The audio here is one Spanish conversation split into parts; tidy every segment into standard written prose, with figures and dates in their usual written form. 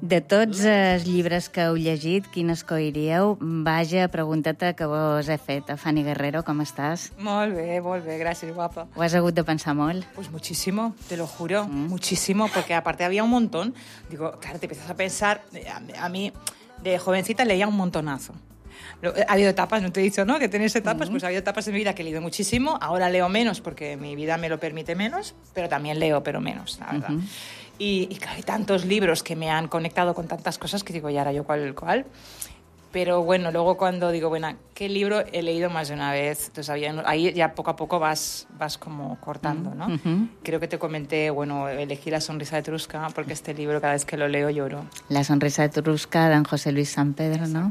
De tots els llibres que heu llegit, quin escolliríeu? Vaja, pregunta-te que vos he fet. Fanny Guerrero, com estàs? Molt bé, gràcies, guapa. Ho has hagut de pensar molt? Pues muchísimo, te lo juro, muchísimo, porque aparte había un montón. Digo, claro, te empiezas a pensar, a mí de jovencita leía un montonazo. Ha habido etapas, no te he dicho, ¿no?, que tenés etapas, pues ha habido etapas en mi vida que he leído muchísimo, ahora leo menos porque mi vida me lo permite menos, pero también leo, pero menos, la verdad. Y claro, hay tantos libros que me han conectado con tantas cosas que digo, ¿y ahora yo cuál? Pero bueno, luego cuando digo, bueno, ¿qué libro he leído más de una vez? Entonces ahí ya poco a poco vas como cortando, ¿no? Creo que te comenté, bueno, elegí La sonrisa etrusca porque este libro cada vez que lo leo lloro. La sonrisa etrusca d'en José Luis Sampedro, no?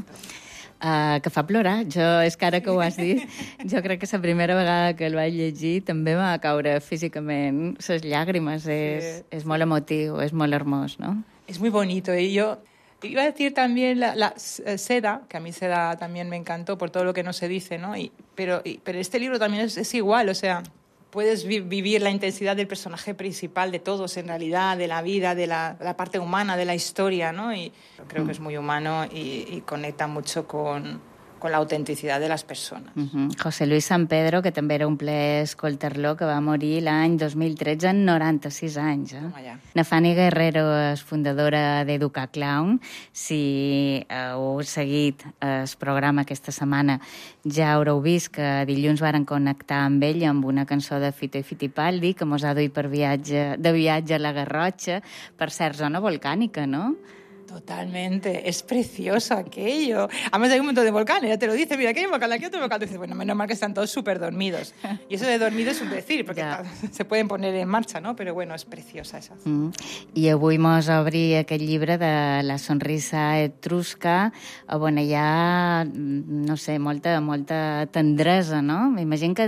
Que fa plorar. És que ara que ho has dit, jo crec que la primera vegada que el vaig llegir també va caure físicament les llàgrimes. És molt emotiu, és molt hermós, ¿no? Es muy bonito. Y yo iba a decir también la Seda, que a mí Seda también me encantó por todo lo que no se dice, ¿no? Pero este libro también es igual, o sea, puedes vivir la intensidad del personaje principal, de todos en realidad, de la vida, de la parte humana, de la historia, ¿no? Y creo que es muy humano y conecta mucho con la autenticidad de les persones. José Luis Sampedro, que també era un plaer escoltar-lo, que va morir l'any 2013 en 96 anys. Na Fanny Guerrero és fundadora d'Educar Clown. Si heu seguit el programa aquesta setmana, ja haureu vist que dilluns varen connectar amb ell amb una cançó de Fito i Fitipaldi que mos ha duit de viatge a la Garrotxa, per cert, zona volcànica, no? Totalmente, es precioso aquello. Además hay un montón de volcanes, ya te lo dice, mira, aquí hay un volcán, aquí otro volcán. Tú dices, bueno, menos mal que están todos súper dormidos. Y eso de dormido es un decir, porque se pueden poner en marcha, ¿no? Pero bueno, es preciosa esa. I avui mos obri aquest llibre de La sonrisa etrusca, on hi ha, no sé, molta tendresa, no? M'imagino que